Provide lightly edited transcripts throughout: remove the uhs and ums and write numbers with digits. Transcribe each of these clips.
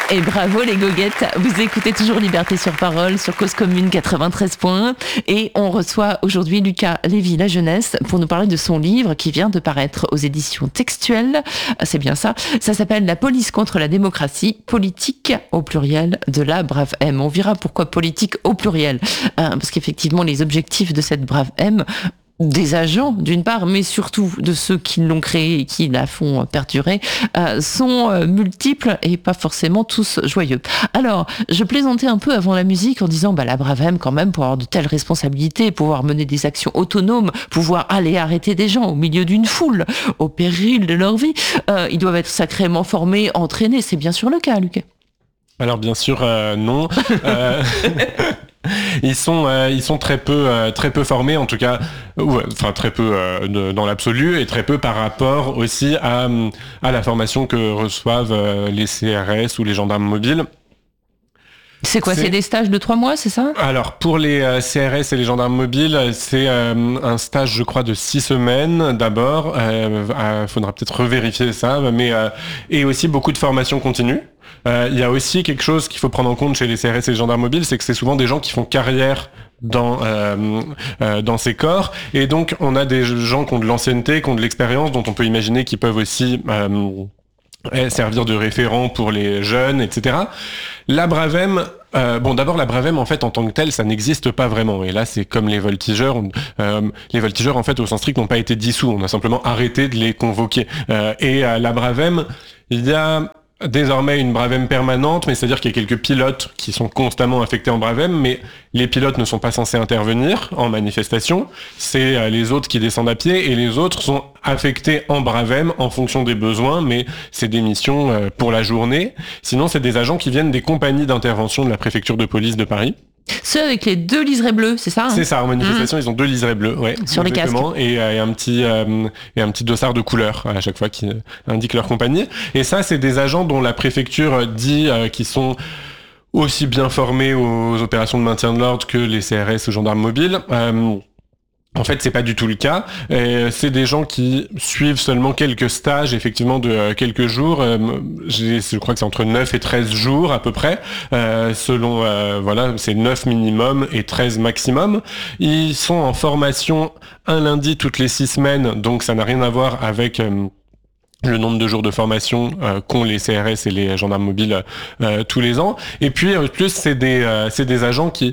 Et bravo les goguettes, vous écoutez toujours Liberté sur Parole sur Cause Commune 93.1 et on reçoit aujourd'hui Lucas Lévy La Jeunesse pour nous parler de son livre qui vient de paraître aux éditions Textuelles. C'est bien ça. Ça s'appelle La police contre la démocratie, politique au pluriel de la Brave M. On verra pourquoi politique au pluriel. Parce qu'effectivement les objectifs de cette Brave M, des agents d'une part, mais surtout de ceux qui l'ont créée et qui la font perdurer, sont multiples et pas forcément tous joyeux. Alors, je plaisantais un peu avant la musique en disant la Brave M quand même, pour avoir de telles responsabilités, pouvoir mener des actions autonomes, pouvoir aller arrêter des gens au milieu d'une foule, au péril de leur vie, ils doivent être sacrément formés, entraînés. C'est bien sûr le cas, Lucas. Alors bien sûr, non. Ils sont très peu formés, en tout cas, enfin très peu dans l'absolu, et très peu par rapport aussi à la formation que reçoivent les CRS ou les gendarmes mobiles. C'est quoi, c'est des stages de 3 mois, c'est ça ? Alors, pour les CRS et les gendarmes mobiles, c'est un stage, je crois, de 6 semaines d'abord. Faudra peut-être revérifier ça, mais et aussi beaucoup de formation continue. Il y a aussi quelque chose qu'il faut prendre en compte chez les CRS et les gendarmes mobiles, c'est que c'est souvent des gens qui font carrière dans ces corps, et donc on a des gens qui ont de l'ancienneté, qui ont de l'expérience, dont on peut imaginer qu'ils peuvent aussi servir de référent pour les jeunes, etc. La Brave M, d'abord la Brave M en fait en tant que telle, ça n'existe pas vraiment. Et là, c'est comme les voltigeurs. Les voltigeurs en fait au sens strict n'ont pas été dissous. On a simplement arrêté de les convoquer. Et la Brave M, il y a désormais une Brave M permanente, mais c'est-à-dire qu'il y a quelques pilotes qui sont constamment affectés en Brave M, mais les pilotes ne sont pas censés intervenir en manifestation, c'est les autres qui descendent à pied, et les autres sont affectés en Brave M en fonction des besoins, mais c'est des missions pour la journée. Sinon, c'est des agents qui viennent des compagnies d'intervention de la préfecture de police de Paris. Ceux avec les 2 liserés bleus, c'est ça hein ? C'est ça, en manifestation, ils ont 2 liserés bleus, ouais. Sur les casques. Et un petit dossard de couleur à chaque fois qui indique leur compagnie. Et ça, c'est des agents dont la préfecture dit qu'ils sont aussi bien formés aux opérations de maintien de l'ordre que les CRS ou gendarmes mobiles. En fait, c'est pas du tout le cas. C'est des gens qui suivent seulement quelques stages, effectivement, de quelques jours. Je crois que c'est entre 9 et 13 jours, à peu près. Selon, c'est 9 minimum et 13 maximum. Ils sont en formation un lundi toutes les 6 semaines, donc ça n'a rien à voir avec le nombre de jours de formation qu'ont les CRS et les gendarmes mobiles tous les ans. Et puis, plus, c'est des agents qui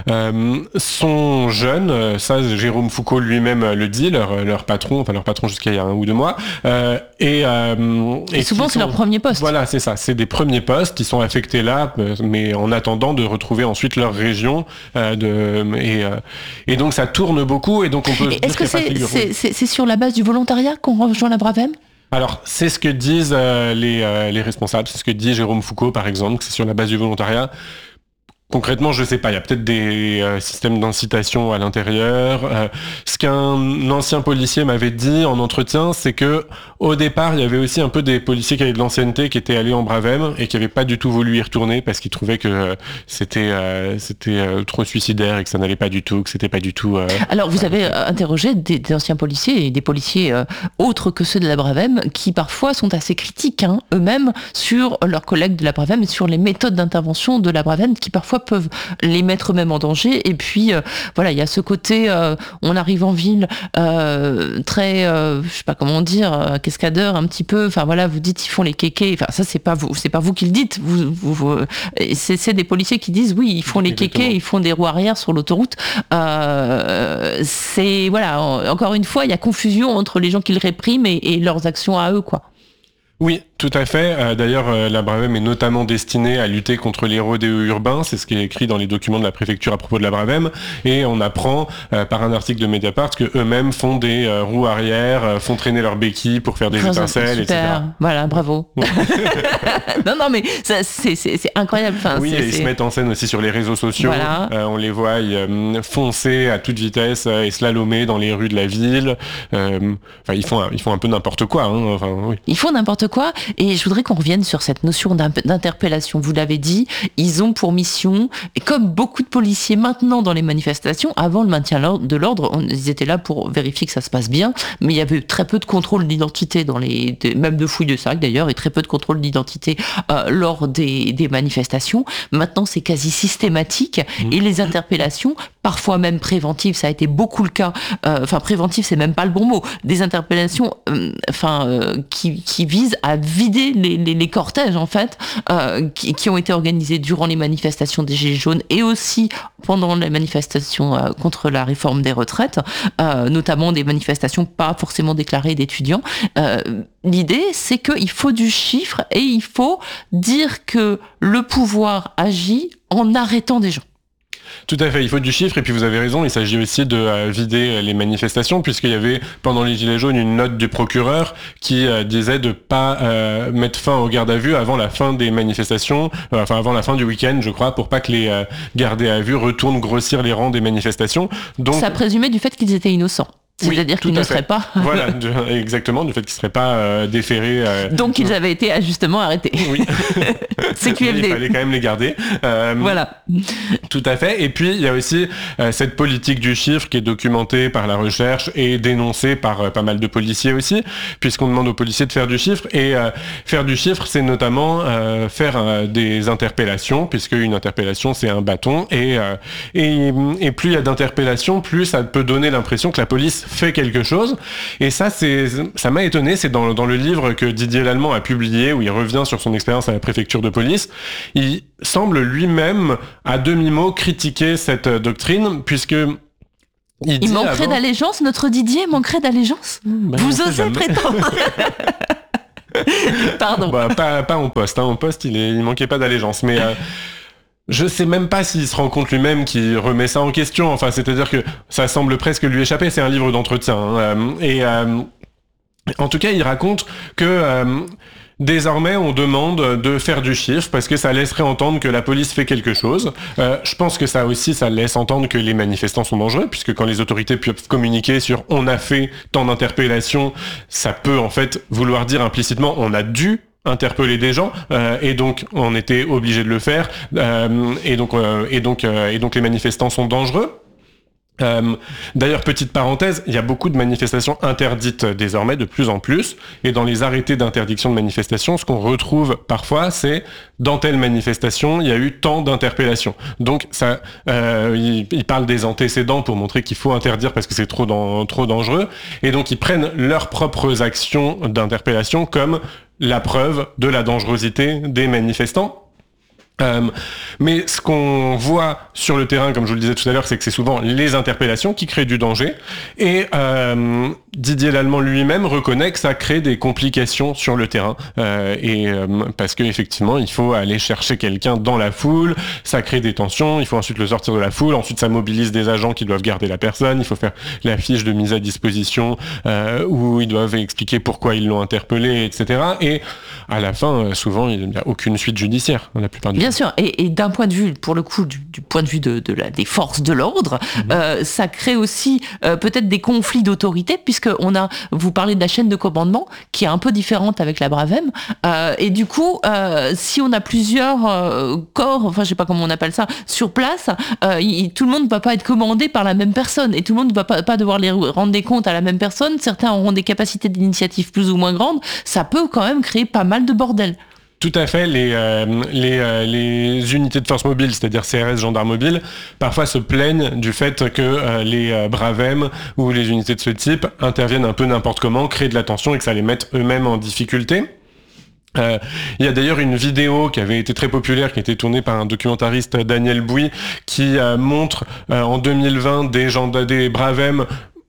sont jeunes. Ça, Jérôme Foucault lui-même le dit, leur patron jusqu'à il y a 1 ou 2 mois. Et souvent, c'est leur premier poste. Voilà, c'est ça. C'est des premiers postes qui sont affectés là, mais en attendant de retrouver ensuite leur région. Et donc, ça tourne beaucoup. Et donc, on peut. Est-ce que c'est sur la base du volontariat qu'on rejoint la Brave M ? Alors, c'est ce que disent les responsables, c'est ce que dit Jérôme Foucault, par exemple, que c'est sur la base du volontariat. Concrètement, je sais pas, il y a peut-être des systèmes d'incitation à l'intérieur. Ce qu'un ancien policier m'avait dit en entretien, c'est que au départ, il y avait aussi un peu des policiers qui avaient de l'ancienneté, qui étaient allés en Brave M et qui n'avaient pas du tout voulu y retourner parce qu'ils trouvaient que c'était trop suicidaire et que ça n'allait pas du tout, que c'était pas du tout... Alors, vous avez interrogé des anciens policiers et des policiers autres que ceux de la Brave M qui parfois sont assez critiques eux-mêmes sur leurs collègues de la Brave M et sur les méthodes d'intervention de la Brave M qui parfois peuvent les mettre eux-mêmes en danger. Et puis, il y a ce côté, on arrive en ville très, je sais pas comment dire, cascadeur un petit peu. Enfin voilà, vous dites ils font les kékés. Enfin ça c'est pas vous qui le dites. C'est des policiers qui disent oui, ils font les kékés, ils font des roues arrière sur l'autoroute. C'est voilà, encore une fois, il y a confusion entre les gens qui le répriment et leurs actions à eux quoi. Oui, tout à fait. D'ailleurs, la Brave M est notamment destinée à lutter contre les rodéos urbains. C'est ce qui est écrit dans les documents de la préfecture à propos de la Brave M. Et on apprend par un article de Mediapart que eux-mêmes font des roues arrière, font traîner leurs béquilles pour faire des étincelles, etc. Voilà, bravo. non, mais ça, c'est incroyable. Enfin, oui, et ils se mettent en scène aussi sur les réseaux sociaux. Voilà. On les voit foncer à toute vitesse et slalomer dans les rues de la ville. Ils font un peu n'importe quoi. Oui. Ils font n'importe quoi. Et je voudrais qu'on revienne sur cette notion d'interpellation. Vous l'avez dit, ils ont pour mission, et comme beaucoup de policiers maintenant dans les manifestations, avant le maintien de l'ordre, ils étaient là pour vérifier que ça se passe bien, mais il y avait très peu de contrôle d'identité même de fouilles de sac d'ailleurs, et très peu de contrôle d'identité lors des manifestations. Maintenant, c'est quasi systématique, et les interpellations, parfois même préventives, ça a été beaucoup le cas. Préventive, c'est même pas le bon mot. Des interpellations, qui visent à vider les cortèges en fait, qui ont été organisés durant les manifestations des Gilets jaunes et aussi pendant les manifestations contre la réforme des retraites, notamment des manifestations pas forcément déclarées d'étudiants. L'idée, c'est qu'il faut du chiffre et il faut dire que le pouvoir agit en arrêtant des gens. Tout à fait, il faut du chiffre, et puis vous avez raison, il s'agit aussi de vider les manifestations, puisqu'il y avait pendant les Gilets jaunes une note du procureur qui disait de pas mettre fin aux gardes à vue avant la fin des manifestations, avant la fin du week-end, je crois, pour pas que les gardés à vue retournent grossir les rangs des manifestations. Donc, ça présumait du fait qu'ils étaient innocents. C'est-à-dire qu'ils ne seraient pas... Voilà, exactement, du fait qu'ils ne seraient pas déférés. Donc ils avaient été justement arrêtés. Oui. CQFD. Il fallait quand même les garder. Voilà. Tout à fait. Et puis, il y a aussi cette politique du chiffre qui est documentée par la recherche et dénoncée par pas mal de policiers aussi, puisqu'on demande aux policiers de faire du chiffre. Et faire du chiffre, c'est notamment faire des interpellations, puisque une interpellation, c'est un bâton. Et plus il y a d'interpellations, plus ça peut donner l'impression que la police fait quelque chose. Et ça m'a étonné. C'est dans le livre que Didier Lallemand a publié, où il revient sur son expérience à la préfecture de police. Il semble lui-même, à demi-mot, critiquer cette doctrine, puisque il manquerait d'allégeance, notre Didier manquerait d'allégeance. Vous osez prétendre. Pardon. Pas en poste. En poste, il manquait pas d'allégeance. Mais je sais même pas s'il se rend compte lui-même qu'il remet ça en question. Enfin, c'est-à-dire que ça semble presque lui échapper. C'est un livre d'entretien. En tout cas, il raconte que désormais, on demande de faire du chiffre parce que ça laisserait entendre que la police fait quelque chose. Je pense que ça aussi, ça laisse entendre que les manifestants sont dangereux, puisque quand les autorités peuvent communiquer sur « on a fait tant d'interpellations », ça peut en fait vouloir dire implicitement « on a dû » interpeller des gens, et donc on était obligé de le faire, et donc les manifestants sont dangereux. D'ailleurs, petite parenthèse, il y a beaucoup de manifestations interdites désormais, de plus en plus, et dans les arrêtés d'interdiction de manifestation, ce qu'on retrouve parfois, c'est dans telle manifestation, il y a eu tant d'interpellations. Donc ça, ils parlent des antécédents pour montrer qu'il faut interdire parce que c'est trop dangereux, et donc ils prennent leurs propres actions d'interpellation comme la preuve de la dangerosité des manifestants. Mais ce qu'on voit sur le terrain, comme je vous le disais tout à l'heure, c'est que c'est souvent les interpellations qui créent du danger. Et Didier Lallemand lui-même reconnaît que ça crée des complications sur le terrain. Parce qu'effectivement, il faut aller chercher quelqu'un dans la foule, ça crée des tensions, il faut ensuite le sortir de la foule, ensuite ça mobilise des agents qui doivent garder la personne, il faut faire la fiche de mise à disposition où ils doivent expliquer pourquoi ils l'ont interpellé, etc. Et à la fin, souvent, il n'y a aucune suite judiciaire, la plupart du temps. Bien sûr, et d'un point de vue, pour le coup, du point de vue des forces de l'ordre, ça crée aussi peut-être des conflits d'autorité, puisque vous parlez de la chaîne de commandement, qui est un peu différente avec la Bravem, et du coup, si on a plusieurs corps, enfin je sais pas comment on appelle ça, sur place, tout le monde ne va pas être commandé par la même personne, et tout le monde ne va pas devoir les rendre des comptes à la même personne, certains auront des capacités d'initiative plus ou moins grandes, ça peut quand même créer pas mal de bordel. Tout à fait, les unités de force mobile, c'est-à-dire CRS, gendarmes mobiles, parfois se plaignent du fait que les Bravem ou les unités de ce type interviennent un peu n'importe comment, créent de la tension et que ça les mette eux-mêmes en difficulté. Il y a d'ailleurs une vidéo qui avait été très populaire, qui a été tournée par un documentariste, Daniel Bouy, qui montre en 2020 des Bravem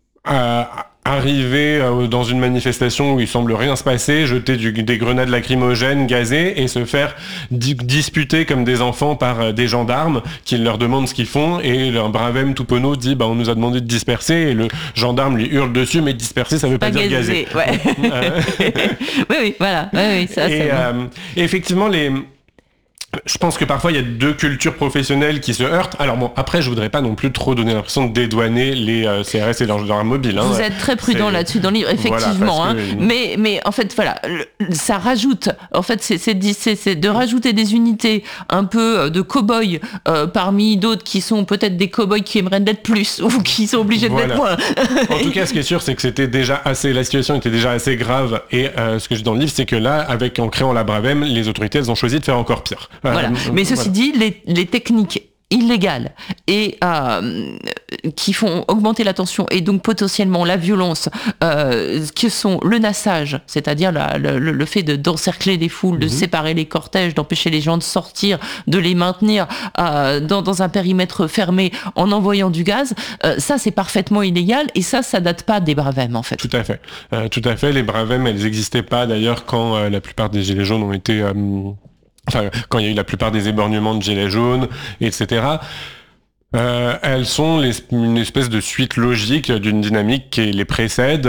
arriver dans une manifestation où il semble rien se passer, jeter des grenades lacrymogènes, gazées, et se faire disputer comme des enfants par des gendarmes qui leur demandent ce qu'ils font, et un Bravem tout penaud dit on nous a demandé de disperser, et le gendarme lui hurle dessus, mais disperser ça veut pas dire gazer. Ouais. Oui, voilà. Oui, ça, et effectivement, Je pense que parfois il y a deux cultures professionnelles qui se heurtent. Alors bon, après je voudrais pas non plus trop donner l'impression de dédouaner les CRS et les gendarmes mobiles. Vous êtes très prudent là-dessus dans le livre, effectivement. Voilà, mais en fait voilà, ça rajoute. En fait c'est de rajouter des unités un peu de cow-boys parmi d'autres qui sont peut-être des cow-boys qui aimeraient l'être plus ou qui sont obligés de l'être moins. En tout cas, ce qui est sûr, c'est que la situation était déjà assez grave. Et ce que je dis dans le livre, c'est que là, en créant la Bravem, les autorités elles ont choisi de faire encore pire. Voilà. Mais ceci dit, les techniques illégales et qui font augmenter la tension et donc potentiellement la violence, que sont le nassage, c'est-à-dire le fait d'encercler les foules, de séparer les cortèges, d'empêcher les gens de sortir, de les maintenir dans un périmètre fermé en envoyant du gaz, ça c'est parfaitement illégal et ça date pas des Bravem en fait. Tout à fait. Les Bravem, elles n'existaient pas d'ailleurs quand la plupart des Gilets jaunes ont été... quand il y a eu la plupart des éborgnements de gilets jaunes, etc. Elles sont une espèce de suite logique d'une dynamique qui les précède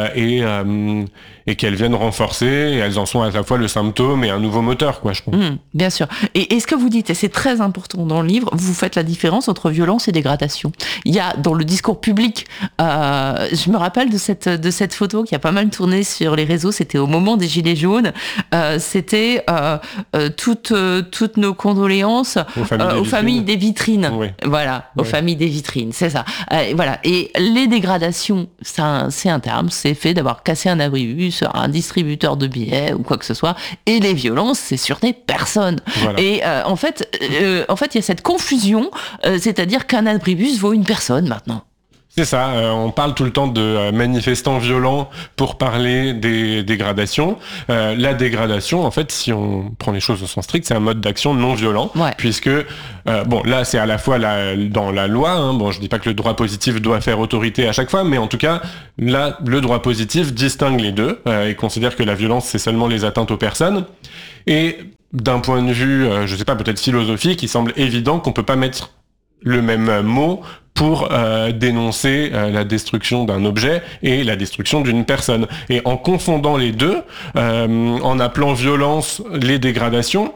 et qu'elles viennent renforcer, et elles en sont à la fois le symptôme et un nouveau moteur, quoi, je pense. Bien sûr. Et ce que vous dites, et c'est très important dans le livre, vous faites la différence entre violence et dégradation. Il y a dans le discours public, je me rappelle de cette photo qui a pas mal tourné sur les réseaux, c'était au moment des Gilets jaunes, c'était toutes nos condoléances aux familles des vitrines. Oui. Voilà, aux familles des vitrines, c'est ça. Voilà. Et les dégradations, c'est un terme, c'est fait d'avoir cassé un abribus, un distributeur de billets ou quoi que ce soit, et les violences, c'est sur des personnes. Voilà. Et en fait, il y a cette confusion, c'est-à-dire qu'un abribus vaut une personne maintenant. C'est ça, on parle tout le temps de manifestants violents pour parler des dégradations. La dégradation, en fait, si on prend les choses au sens strict, c'est un mode d'action non violent, puisque, là, c'est à la fois dans la loi, je dis pas que le droit positif doit faire autorité à chaque fois, mais en tout cas, là, le droit positif distingue les deux et considère que la violence, c'est seulement les atteintes aux personnes. Et d'un point de vue, je sais pas, peut-être philosophique, il semble évident qu'on peut pas mettre le même mot pour dénoncer la destruction d'un objet et la destruction d'une personne. Et en confondant les deux, en appelant violence les dégradations,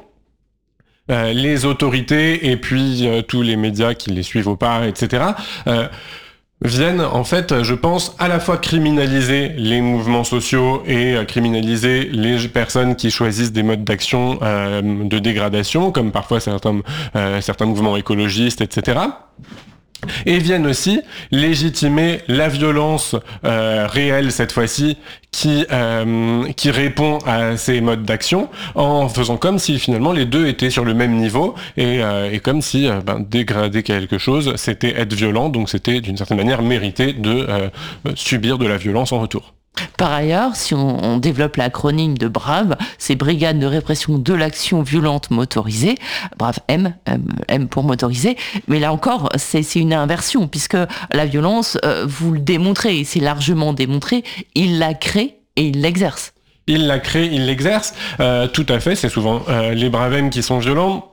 les autorités et puis tous les médias qui les suivent au pas, etc., viennent, en fait, je pense, à la fois criminaliser les mouvements sociaux et criminaliser les personnes qui choisissent des modes d'action de dégradation, comme parfois certains mouvements écologistes, etc., et viennent aussi légitimer la violence réelle cette fois-ci qui répond à ces modes d'action en faisant comme si finalement les deux étaient sur le même niveau et comme si dégrader quelque chose c'était être violent, donc c'était d'une certaine manière mériter de subir de la violence en retour. Par ailleurs, si on développe l'acronyme de BRAV, c'est Brigade de répression de l'action violente motorisée, BRAV M pour motorisé, mais là encore, c'est une inversion, puisque la violence, vous le démontrez, et c'est largement démontré, il la crée et il l'exerce. Il la crée, il l'exerce, tout à fait, c'est souvent les BRAVEM qui sont violents,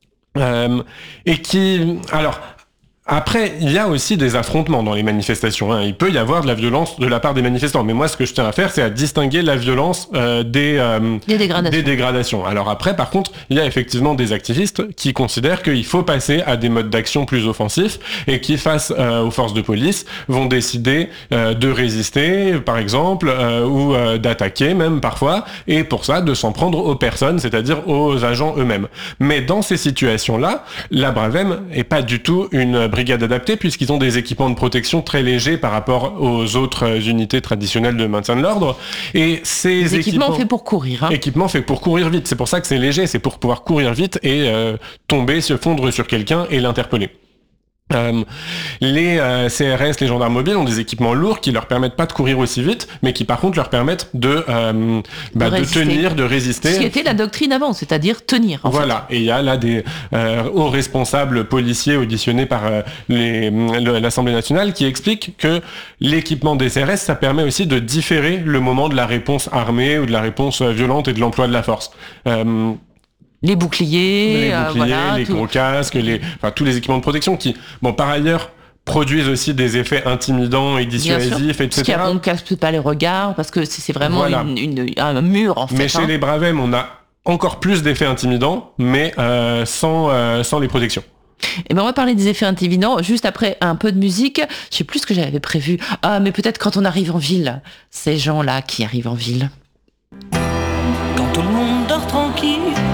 et qui... Alors... Après, il y a aussi des affrontements dans les manifestations. Il peut y avoir de la violence de la part des manifestants. Mais moi, ce que je tiens à faire, c'est à distinguer la violence des dégradations. Alors après, par contre, il y a effectivement des activistes qui considèrent qu'il faut passer à des modes d'action plus offensifs et qui, face aux forces de police, vont décider de résister, par exemple, ou d'attaquer même parfois, et pour ça, de s'en prendre aux personnes, c'est-à-dire aux agents eux-mêmes. Mais dans ces situations-là, la Bravem est pas du tout une brigade adaptée puisqu'ils ont des équipements de protection très légers par rapport aux autres unités traditionnelles de maintien de l'ordre. Et ces équipements faits pour courir. Équipements faits pour courir vite. C'est pour ça que c'est léger, c'est pour pouvoir courir vite et se fondre sur quelqu'un et l'interpeller. Les CRS, les gendarmes mobiles ont des équipements lourds qui leur permettent pas de courir aussi vite, mais qui par contre leur permettent de tenir, de résister. Ce qui était la doctrine avant, c'est-à-dire tenir. Voilà. Et il y a là des hauts responsables policiers auditionnés par l'Assemblée nationale qui expliquent que l'équipement des CRS, ça permet aussi de différer le moment de la réponse armée ou de la réponse violente et de l'emploi de la force. Les boucliers, les gros casques, tous les équipements de protection qui, par ailleurs, produisent aussi des effets intimidants et dissuasifs, etc. Parce qu'on ne casse pas les regards, parce que c'est vraiment un mur, en fait. Mais chez les Bravem, on a encore plus d'effets intimidants, mais sans les protections. Et ben on va parler des effets intimidants juste après un peu de musique. Je sais plus ce que j'avais prévu. Ah, mais peut-être quand on arrive en ville. Ces gens-là qui arrivent en ville. Quand tout le monde dort tranquille,